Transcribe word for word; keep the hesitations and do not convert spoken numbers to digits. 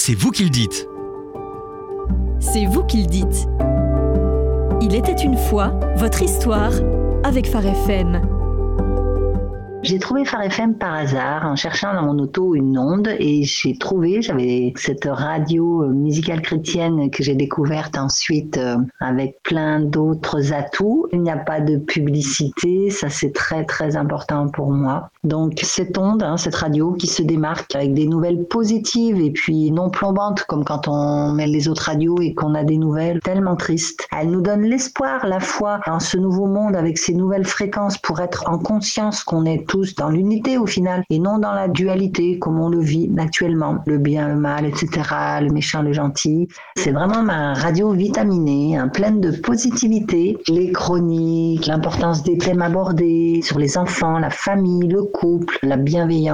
C'est vous qui le dites. C'est vous qui le dites. Il était une fois votre histoire avec Phare F M. J'ai trouvé Phare F M par hasard en cherchant dans mon auto une onde et j'ai trouvé, j'avais cette radio musicale chrétienne que j'ai découverte ensuite euh, avec plein d'autres atouts. Il n'y a pas de publicité, ça c'est très très important pour moi. Donc cette onde, hein, cette radio qui se démarque avec des nouvelles positives et puis non plombantes comme quand on met les autres radios et qu'on a des nouvelles tellement tristes. Elle nous donne l'espoir, la foi en ce nouveau monde avec ces nouvelles fréquences pour être en conscience qu'on est tous dans l'unité au final et non dans la dualité comme on le vit actuellement, le bien, le mal, et cetera, le méchant, le gentil. C'est vraiment ma radio vitaminée, hein, pleine de positivité. Les chroniques, l'importance des thèmes abordés sur les enfants, la famille, le couple, la bienveillance.